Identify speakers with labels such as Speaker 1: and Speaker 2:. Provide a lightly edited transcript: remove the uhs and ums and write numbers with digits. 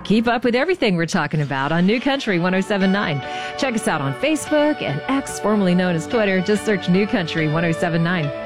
Speaker 1: Keep up with everything we're talking about on New Country 1079. Check us out on Facebook and X, formerly known as Twitter. Just search New Country 1079.